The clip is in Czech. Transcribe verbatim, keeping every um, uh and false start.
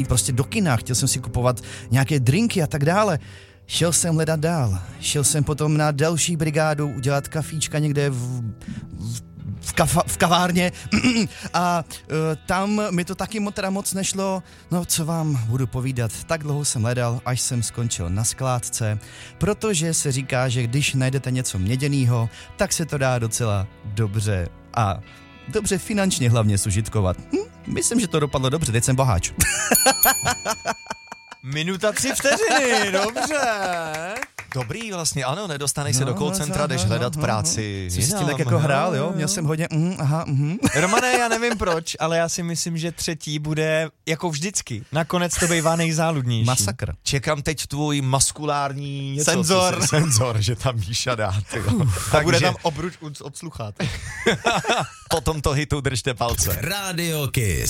prostě do kina, chtěl jsem si kupovat nějaké drinky a tak dále. Šel jsem hledat dál. Šel jsem potom na další brigádu udělat kafíčka někde v, v, v, kafa, v kavárně a uh, tam mi to taky teda moc nešlo. No co vám budu povídat, tak dlouho jsem hledal, až jsem skončil na skládce, protože se říká, že když najdete něco měděnýho, tak se to dá docela dobře a dobře finančně hlavně zužitkovat. Hm, myslím, že to dopadlo dobře, teď jsem boháč. Minuta tři vteřiny, dobře. Dobrý vlastně, ano, nedostaneš no, se do call centra, jdeš hledat no, práci. Jsi s tím tak jako hrál, jo? Měl jsem hodně, mm, aha, mhm. Romane, já nevím proč, ale já si myslím, že třetí bude jako vždycky. Nakonec to bývá nejzáludnější. Masakr. Čekám teď tvůj maskulární něco, senzor. Si, senzor, že tam Míša dá. A bude tam obruč od sluchátek. Po tomto hitu držte palce. Radio Kiss.